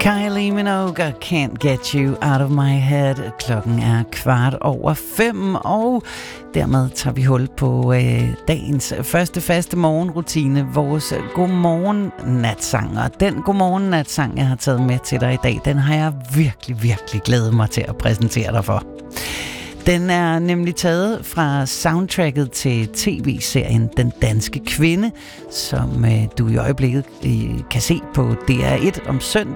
Kylie Minogue, Can't Get You Out of My Head. Klokken er 5:15, og dermed tager vi hul på dagens første faste morgenrutine, vores godmorgen-natsang. Og den godmorgen-natsang, jeg har taget med til dig i dag, den har jeg virkelig glædet mig til at præsentere dig for. Den er nemlig taget fra soundtracket til tv-serien Den Danske Kvinde, som du i øjeblikket kan se på DR1 om søndag.